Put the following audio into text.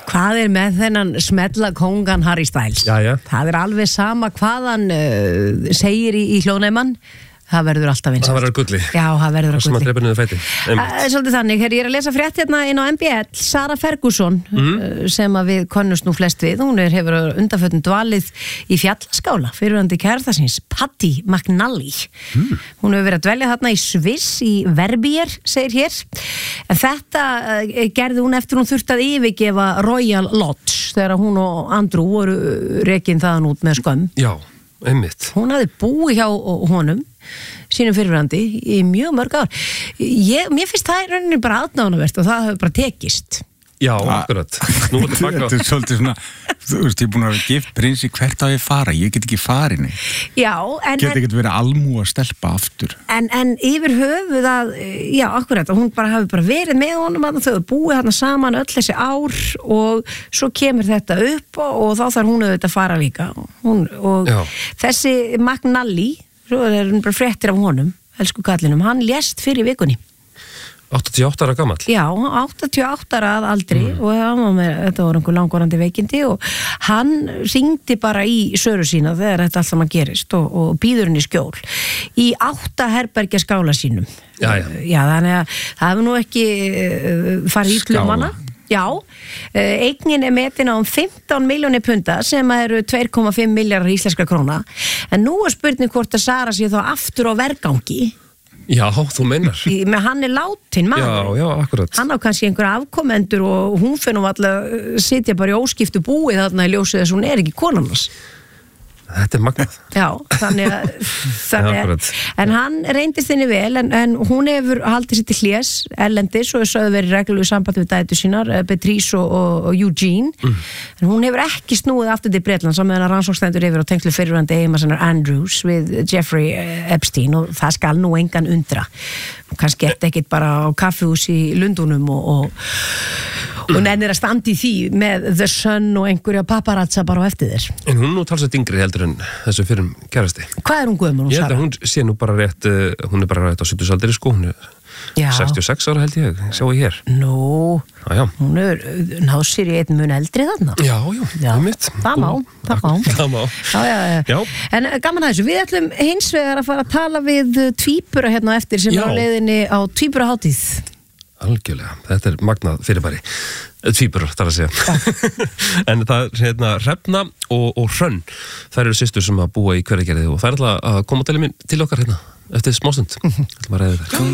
Hvað með þennan smella kongan Harry Styles? Já. Það alveg sama hvað hann segir í hljóðnæman. Það verður alltaf vinsælt. Það verður gulli. Já, það verður að gulli. Það dreipur niður fæti. Svolítið þannig, ég er að lesa frétt hérna inn á MBL, Sarah Ferguson, sem að við konnumst nú flest við, hún hefur undanfötun dvalið í fjallaskála, fyrirverandi kærasta síns, Paddy McNally. Hún hefur verið að dvelja þarna í Sviss, í Verbier, segir hér. En þetta gerði hún eftir hún þurfti að yfirgefa Royal Lodge, þegar hún og Andrew voru rekin þaðan út með skömm. Já, einmitt. Hún hafði búið hjá honum, sínum fyrirverandi í mjög mörg ár. Mér finnst það í rauninni bara aðdáunarvert og það hefur bara tekist. Já, akkurat. Nú er þetta er svolítið svona, þú veist, ég er búin að vera gift prinsi, hvert á ég fara? Ég get ekki farinni. Já, Get ekki verið almú að stelpa aftur. En yfir höfuð að, já, akkurat, hún hafi bara verið með honum að þau búið þarna saman öll þessi ár og svo kemur þetta upp og þá þarf hún auðvitað að fara líka. Þessi McNally, svo er hún bara fréttir af honum, elsku kallinum, hann lést fyrir vikunni. 88 ára gamall? Já, 88 ára að aldri og þetta voru einhver langvarandi veikindi og hann hringdi bara í söru sína þegar þetta allt saman gerist og býður henni skjól í 8 herbergja skála sínum. Já. Já, þannig að það hefur nú ekki farið ítlum hana. Já, eignin metin á 15 milljónir punda sem eru 2,5 milljarðar íslenskra króna en nú spurning hvort að Sara sé þá aftur á vergangi. Já, þú meinar. Með hann látin maður. Já, akkurat. Hann á kannski einhverja afkomendur og hún finnum alltaf sitja bara í óskiptu búi þarna í ljósið þess að hún ekki konarnas. Þetta er magnað. Já, þannig að en hann reyndist henni vel en hún hefur haldið sér til hlés erlendis og sögðu verið reglulegu sambandi við dætur sínar, Beatrice og Eugene en hún hefur ekki snúið aftur til Bretlands á meðan að rannsóknstendur yfir á tengslu fyrirverandi eiginmanns Andrews við Jeffrey Epstein og það skal nú engan undra kannski ekkert bara á kaffihús í Lundunum og nennir að standa í því með The Sun og einhverja paparazza bara á eftir þér. En hún nú talsett yngri heldur en þessu fyrrum kærasti. Hvað er hún gömul? Ég held að hún sé nú bara rétt, hún er bara rétt á 70-aldri sko, hún er 66 ára held ég, sjá ég hér. Nú, hún er náð sér í einn mun eldri þarna. Já, mitt. Það má. Já. En gaman að þessu, við ætlum hins vegar að fara að tala við tvíbura hérna eftir sem er á leiðinni á tvíburahátíð. Algjörlega, þetta er magnað fyrirbæri tvíburar, þar að segja en það er Hrefna og Hrönn þær eru systur sem að búa í Hveragerði og þær ætla að koma til okkar hérna eftir smástund ætlum að ræða þetta